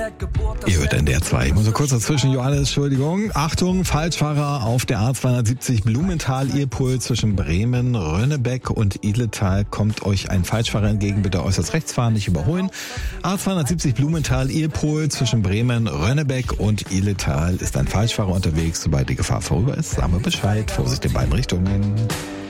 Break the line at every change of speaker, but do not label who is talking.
Ihr hört NDR 2. Ich muss so kurz dazwischen, Johannes, Entschuldigung. Achtung, Falschfahrer auf der A270 Blumenthal-Irpol zwischen Bremen, Rönnebeck und Idletal. Kommt euch ein Falschfahrer entgegen, bitte äußerst rechts fahren, nicht überholen. A270 Blumenthal-Irpol zwischen Bremen, Rönnebeck und Idletal ist ein Falschfahrer unterwegs. Sobald die Gefahr vorüber ist, sagen wir Bescheid. Vorsicht in beiden Richtungen.